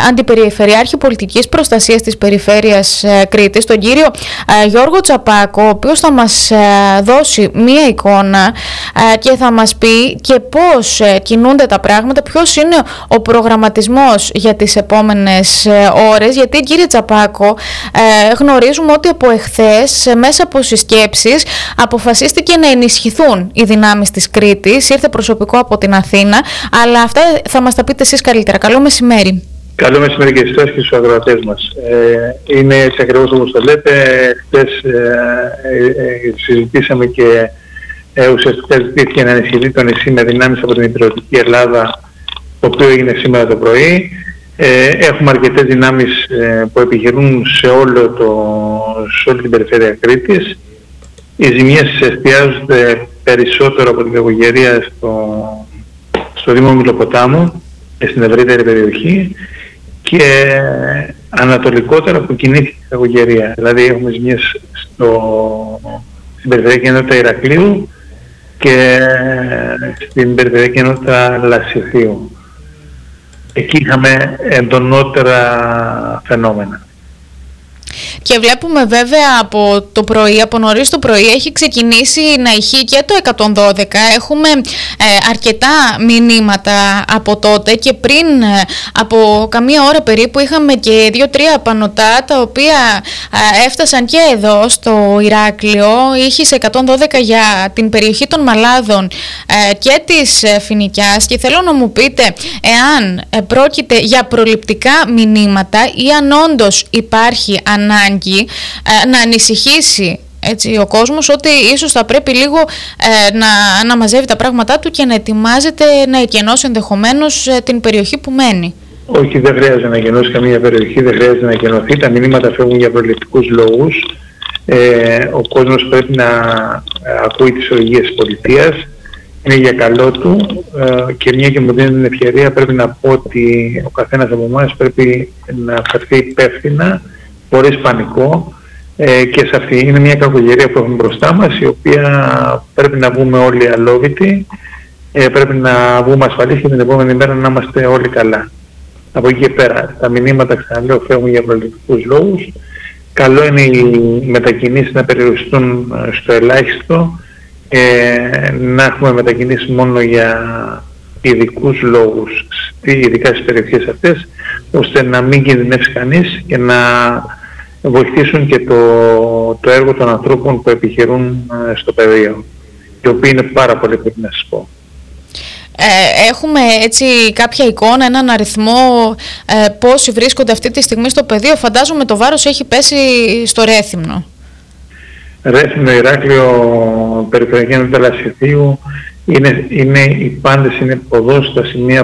Αντιπεριφερειάρχη Πολιτικής Προστασίας της Περιφέρειας Κρήτης, τον κύριο Γιώργο Τσαπάκο, ο οποίος θα μας δώσει μία εικόνα και θα μας πει και πώς κινούνται τα πράγματα, ποιος είναι ο προγραμματισμός για τις επόμενες ώρες, γιατί κύριε Τσαπάκο γνωρίζουμε ότι από εχθές μέσα από συσκέψεις αποφασίστηκε να ενισχυθούν οι δυνάμεις της Κρήτης, ήρθε προσωπικό από την Αθήνα, αλλά αυτά θα μας τα πείτε εσείς καλύτερα. Καλό μεσημέρι. Καλό μεσημέρι και εσάς και στους ακροατές μας. Είναι έτσι ακριβώς όπως το λέτε. Χθες συζητήσαμε και ουσιαστικά ζητήθηκε να ενισχυθεί το νησί με δυνάμεις από την υπηρετική Ελλάδα, το οποίο έγινε σήμερα το πρωί. Έχουμε αρκετές δυνάμεις που επιχειρούν σε όλη την περιφέρεια Κρήτης. Οι ζημιές εστιάζονται περισσότερο από την κακογερία στο Δήμο Μιλοποτάμου και στην ευρύτερη περιοχή και ανατολικότερα που κινήθηκε η κακογερία. Δηλαδή έχουμε ζημιές στην περιφερειακή ενότητα Ηρακλείου και στην περιφερειακή ενότητα Λασιθίου. Εκεί είχαμε εντονότερα φαινόμενα. Και βλέπουμε βέβαια από το πρωί, από νωρίς το πρωί, έχει ξεκινήσει να ηχεί και το 112. Έχουμε αρκετά μηνύματα από τότε και πριν από καμία ώρα περίπου είχαμε και 2-3 πανωτά τα οποία έφτασαν και εδώ στο Ηράκλειο. Ήχησε 112 για την περιοχή των Μαλάδων και της Φοινικιάς και θέλω να μου πείτε εάν πρόκειται για προληπτικά μηνύματα ή αν όντως υπάρχει ανάγκη να ανησυχήσει έτσι ο κόσμος ότι ίσως θα πρέπει λίγο να μαζεύει τα πράγματά του και να ετοιμάζεται να εκενώσει ενδεχομένως την περιοχή που μένει. Όχι, δεν χρειάζεται να εκενώσει καμία περιοχή, δεν χρειάζεται να εκενωθεί. Τα μηνύματα φεύγουν για προληπτικούς λόγους. Ο κόσμος πρέπει να ακούει τις οδηγίες της πολιτείας. Είναι για καλό του και μια και μου δίνει την ευκαιρία πρέπει να πω ότι ο καθένας από εμάς πρέπει να φερθεί υπεύθυνα, χωρίς πανικό και σε αυτή είναι μια κακογερία που έχουμε μπροστά μας, η οποία πρέπει να βγούμε όλοι αλόβητοι, πρέπει να βγούμε ασφαλείς και την επόμενη μέρα να είμαστε όλοι καλά. Από εκεί και πέρα τα μηνύματα, ξαναλέω, φεύγουν για προληπτικούς λόγους. Καλό είναι οι μετακινήσεις να περιοριστούν στο ελάχιστο, να έχουμε μετακινήσεις μόνο για ειδικούς λόγους, ειδικά στις περιοχές αυτές, ώστε να μην κινδυνεύσει κανείς και να βοηθήσουν και το έργο των ανθρώπων που επιχειρούν στο πεδίο, οι οποίοι είναι πάρα πολλοί, πρέπει να σας πω. Έχουμε έτσι κάποια εικόνα, έναν αριθμό πόσοι βρίσκονται αυτή τη στιγμή στο πεδίο? Φαντάζομαι το βάρος έχει πέσει στο Ρέθυμνο. Ρέθυμνο, Ηράκλειο, περιφερειακή ενότητα Λασιθίου, οι πάντες είναι εδώ στα σημεία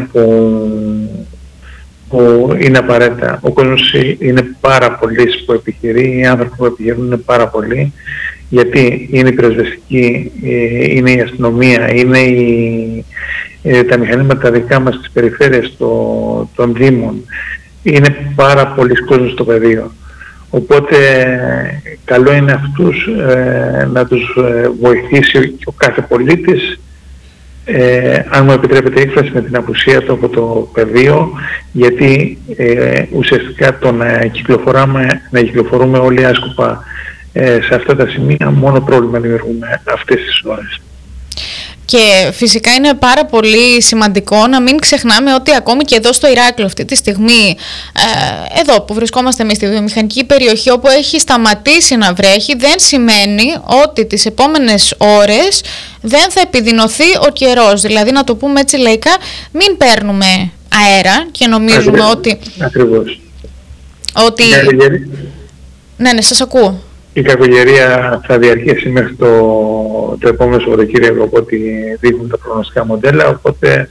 που είναι απαραίτητα. Ο κόσμος είναι πάρα πολλοί που επιχειρεί, οι άνθρωποι που επιχειρούν είναι πάρα πολλοί, γιατί είναι η πυροσβεστική, είναι η αστυνομία, είναι τα μηχανήματα δικά μας της περιφέρειας των Δήμων. Είναι πάρα πολλοί κόσμος στο πεδίο. Οπότε καλό είναι αυτούς να τους βοηθήσει και ο κάθε πολίτης, αν μου επιτρέπετε η έκφραση, με την απουσία του από το πεδίο, γιατί ουσιαστικά το να κυκλοφορούμε όλοι άσκοπα σε αυτά τα σημεία, μόνο πρόβλημα δημιουργούμε αυτές τις ώρες. Και φυσικά είναι πάρα πολύ σημαντικό να μην ξεχνάμε ότι ακόμη και εδώ στο Ηράκλειο αυτή τη στιγμή, εδώ που βρισκόμαστε εμείς στη βιομηχανική περιοχή, όπου έχει σταματήσει να βρέχει, δεν σημαίνει ότι τις επόμενες ώρες δεν θα επιδεινωθεί ο καιρός. Δηλαδή, να το πούμε έτσι λαϊκά, μην παίρνουμε αέρα και νομίζουμε ότι... Ακριβώς. Ότι... Ναι, σας ακούω. Η κακογερία θα διαρκέσει μέχρι το επόμενο Σαββατοκύριακο, από ό,τι δείχνουν τα προγνωστικά μοντέλα, οπότε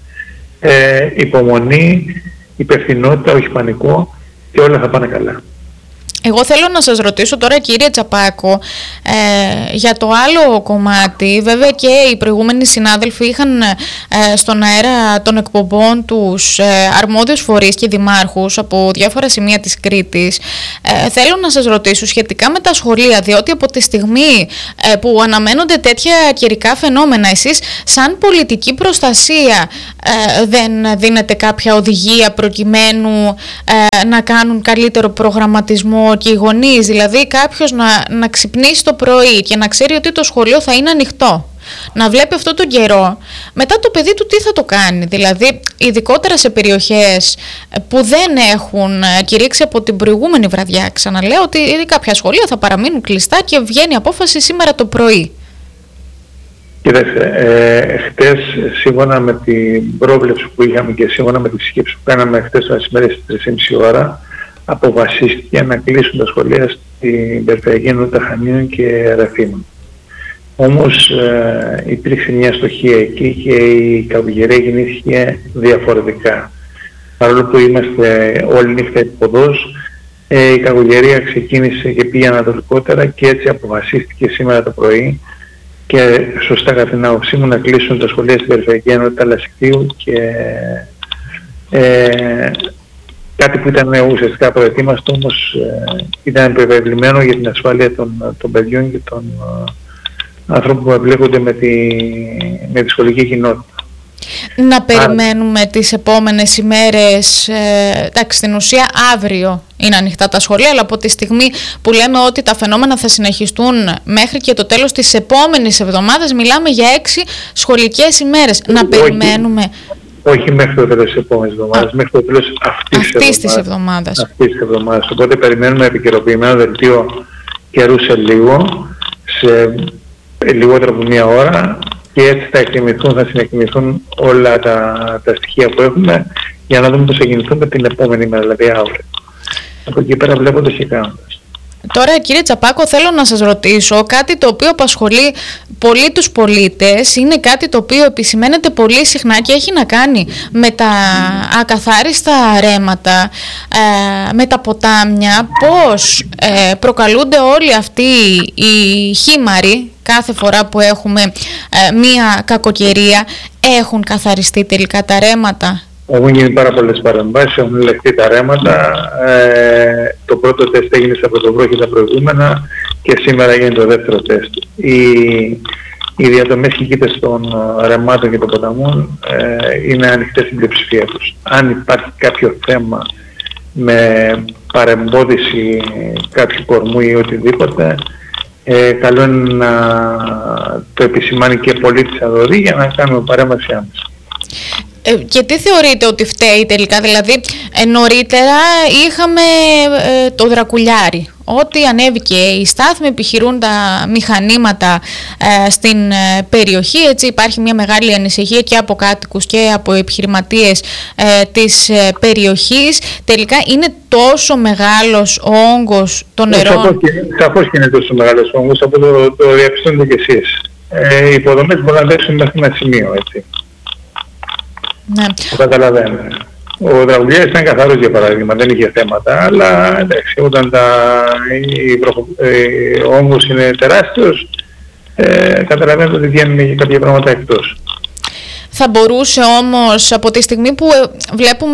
υπομονή, υπευθυνότητα, όχι πανικό, και όλα θα πάνε καλά. Εγώ θέλω να σας ρωτήσω τώρα, κύριε Τσαπάκο, για το άλλο κομμάτι. Βέβαια και οι προηγούμενοι συνάδελφοι είχαν στον αέρα των εκπομπών τους αρμόδιους φορείς και δημάρχους από διάφορα σημεία της Κρήτης. Θέλω να σας ρωτήσω σχετικά με τα σχολεία, διότι από τη στιγμή που αναμένονται τέτοια καιρικά φαινόμενα, εσείς σαν πολιτική προστασία δεν δίνετε κάποια οδηγία προκειμένου να κάνουν καλύτερο προγραμματισμό και οι γονείς, δηλαδή κάποιος να ξυπνήσει το πρωί και να ξέρει ότι το σχολείο θα είναι ανοιχτό, να βλέπει αυτό τον καιρό, μετά το παιδί του τι θα το κάνει, δηλαδή ειδικότερα σε περιοχές που δεν έχουν κηρύξει από την προηγούμενη βραδιά, ξαναλέω ότι κάποια σχολεία θα παραμείνουν κλειστά και βγαίνει απόφαση σήμερα το πρωί. Κοιτάξτε, χτες σύμφωνα με την πρόβλεψη που είχαμε και σύμφωνα με τη σκέψη που κάναμε χτες το μεσημέρι στις 3.30 ώρα, αποφασίστηκε να κλείσουν τα σχολεία στην Περιφερειακή Ενότητα Χανίων και Ραθύμων. Όμως υπήρξε μια στοχεία εκεί και η καυγερία γεννήθηκε διαφορετικά. Παρόλο που είμαστε όλη νύχτα υποδός, η καυγερία ξεκίνησε και πήγε ανατολικότερα και έτσι αποφασίστηκε σήμερα το πρωί και σωστά κατά την άποψή μου να κλείσουν τα σχολεία στην Περιφερειακή Ενότητα Λασικτίου και κάτι που ήταν ουσιαστικά προετοίμαστο, όμως ήταν προευλημένο για την ασφάλεια των παιδιών και των ανθρώπων που εμπλέκονται με τη σχολική κοινότητα. Να περιμένουμε τις επόμενες ημέρες, εντάξει, στην ουσία αύριο είναι ανοιχτά τα σχολεία, αλλά από τη στιγμή που λέμε ότι τα φαινόμενα θα συνεχιστούν μέχρι και το τέλος της επόμενης εβδομάδας, μιλάμε για 6 σχολικές ημέρες. Να περιμένουμε... Όχι μέχρι το τέλος της επόμενης εβδομάδας, μέχρι το τέλος αυτής της εβδομάδας. Οπότε περιμένουμε επικαιροποιημένο δελτίο καιρού σε λίγο, σε λιγότερο από μία ώρα, και έτσι θα συνεκτιμηθούν όλα τα στοιχεία που έχουμε για να δούμε πώς θα κινηθούμε την επόμενη μέρα, δηλαδή αύριο. Από εκεί πέρα βλέποντας και κάνοντας. Τώρα, κύριε Τσαπάκο, θέλω να σας ρωτήσω κάτι το οποίο απασχολεί πολύ τους πολίτες, είναι κάτι το οποίο επισημαίνεται πολύ συχνά και έχει να κάνει με τα ακαθάριστα ρέματα, με τα ποτάμια, πώς προκαλούνται όλοι αυτοί οι χήμαροι κάθε φορά που έχουμε μία κακοκαιρία. Έχουν καθαριστεί τελικά τα ρέματα? Έχουν γίνει πάρα πολλές παρεμβάσεις, έχουν ελεγχθεί τα ρέματα. Το πρώτο τεστ έγινε στα πρωτοβρόχια τα προηγούμενα και σήμερα γίνει το δεύτερο τεστ. Οι διαδομές και κοίτες των ρεμάτων και των ποταμών είναι ανοιχτές στην πλειοψηφία τους. Αν υπάρχει κάποιο θέμα με παρεμπόδιση κάποιου κορμού ή οτιδήποτε, καλό είναι να το επισημάνει και πολίτης αδωρή για να κάνουμε παρέμβαση άμεσα. Και τι θεωρείτε ότι φταίει τελικά? Δηλαδή νωρίτερα είχαμε το δρακουλιάρι, ότι ανέβηκε η στάθμη, επιχειρούν τα μηχανήματα στην περιοχή, έτσι υπάρχει μια μεγάλη ανησυχία και από κάτοικους και από επιχειρηματίες της περιοχής. Τελικά είναι τόσο μεγάλος ο όγκος των νερών? Σαφώς και είναι τόσο μεγάλος ο όγκος, από το διαπιστώνετε κι εσείς. Οι υποδομές μπορούν να αντέξουν μέχρι ένα σημείο, έτσι. Ναι. Το καταλαβαίνω. Ο δραγουλιάρης ήταν καθαρός για παράδειγμα, δεν είχε θέματα, αλλά εντάξει, όταν ο όγκος είναι τεράστιος, καταλαβαίνετε ότι βγαίνουν και κάποια πράγματα εκτός. Θα μπορούσε όμως από τη στιγμή που βλέπουμε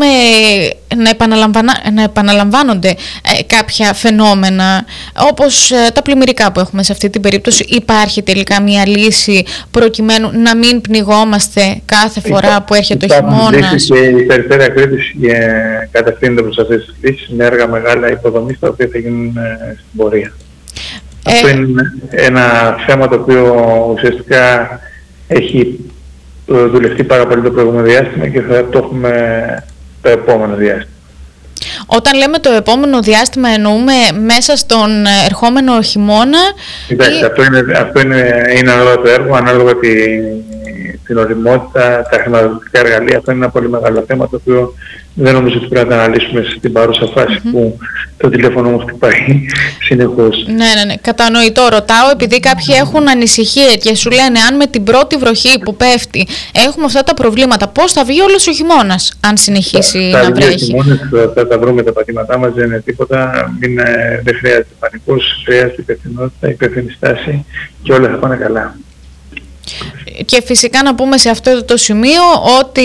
να επαναλαμβάνονται κάποια φαινόμενα, όπως τα πλημμυρικά που έχουμε σε αυτή την περίπτωση, υπάρχει τελικά μια λύση προκειμένου να μην πνιγόμαστε κάθε φορά που έρχεται ο χειμώνας? Και η Περιφέρεια Κρήτης κατευθύνεται προς αυτές τις λύσεις με έργα μεγάλα υποδομής τα οποία θα γίνουν στην πορεία. Αυτό είναι ένα θέμα το οποίο ουσιαστικά έχει δουλευτεί πάρα πολύ το προηγούμενο διάστημα και θα το έχουμε το επόμενο διάστημα. Όταν λέμε το επόμενο διάστημα εννοούμε μέσα στον ερχόμενο χειμώνα? Εντάξει, αυτό είναι ανάλογα το έργο, ανάλογα την ωριμότητα, τα χρηματοδοτικά εργαλεία. Αυτό είναι ένα πολύ μεγάλο θέμα, το οποίο δεν νομίζω ότι πρέπει να το αναλύσουμε στην παρούσα φάση που το τηλέφωνο μου χτυπάει συνεχώς. Ναι. Κατανοητό. Ρωτάω επειδή κάποιοι έχουν ανησυχία και σου λένε αν με την πρώτη βροχή που πέφτει έχουμε αυτά τα προβλήματα, πώς θα βγει όλος ο χειμώνας αν συνεχίσει να βρέχει. Θα τα βρούμε τα πατήματά μας, δεν είναι τίποτα. Δεν χρειάζεται πανικός, χρειάζεται υπευθυνότητα, υπεύθυνη στάση και όλα θα πάνε καλά. Και φυσικά να πούμε σε αυτό το σημείο ότι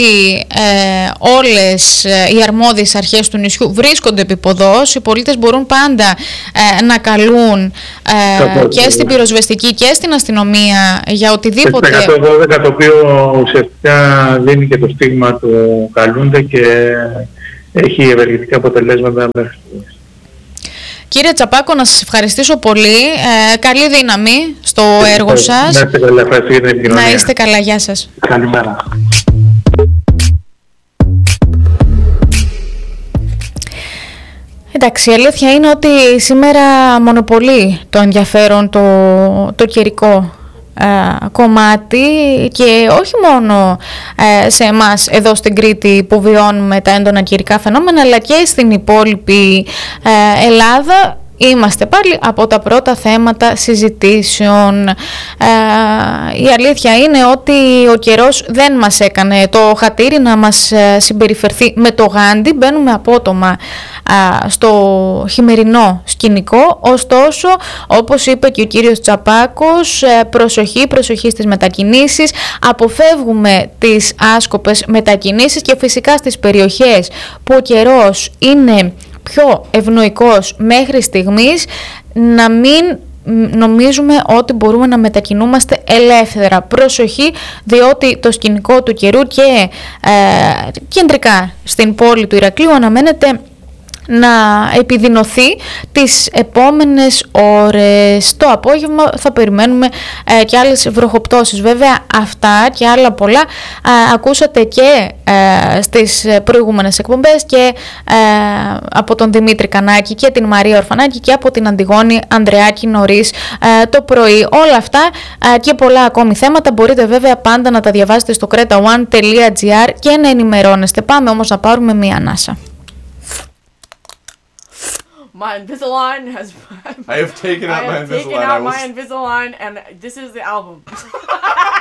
όλες οι αρμόδιες αρχές του νησιού βρίσκονται επίποδος. Οι πολίτες μπορούν πάντα να καλούν και στην πυροσβεστική και στην αστυνομία για οτιδήποτε. Το 112 το οποίο ουσιαστικά δίνει και το στίγμα του καλούνται και έχει ευεργετικά αποτελέσματα μέχρι στιγμής. Κύριε Τσαπάκο, να σας ευχαριστήσω πολύ. Καλή δύναμη στο έργο σας. Να είστε καλά, ευχαριστώ για την επικοινωνία. Να είστε καλά, γεια σας. Καλημέρα. Εντάξει, η αλήθεια είναι ότι σήμερα μονοπολεί το ενδιαφέρον το καιρικό κομμάτι και όχι μόνο σε εμάς εδώ στην Κρήτη που βιώνουμε τα έντονα καιρικά φαινόμενα, αλλά και στην υπόλοιπη Ελλάδα. Είμαστε πάλι από τα πρώτα θέματα συζητήσεων. Η αλήθεια είναι ότι ο καιρός δεν μας έκανε το χατήρι να μας συμπεριφερθεί με το γάντι. Μπαίνουμε απότομα στο χειμερινό σκηνικό. Ωστόσο, όπως είπε και ο κύριος Τσαπάκος, προσοχή στις μετακινήσεις. Αποφεύγουμε τις άσκοπες μετακινήσεις και φυσικά στις περιοχές που ο καιρός είναι πιο ευνοϊκός μέχρι στιγμής, να μην νομίζουμε ότι μπορούμε να μετακινούμαστε ελεύθερα. Προσοχή, διότι το σκηνικό του καιρού και κεντρικά στην πόλη του Ηρακλείου αναμένεται να επιδεινωθεί τις επόμενες ώρες. Το απόγευμα θα περιμένουμε και άλλες βροχοπτώσεις. Βέβαια αυτά και άλλα πολλά ακούσατε και στις προηγούμενες εκπομπές και από τον Δημήτρη Κανάκη και την Μαρία Ορφανάκη και από την Αντιγόνη Ανδρεάκη νωρίς το πρωί. Όλα αυτά και πολλά ακόμη θέματα μπορείτε βέβαια πάντα να τα διαβάσετε στο cretaone.gr και να ενημερώνεστε. Πάμε όμως να πάρουμε μία ανάσα. My Invisalign has... I have taken out my Invisalign. my Invisalign, and this is the album.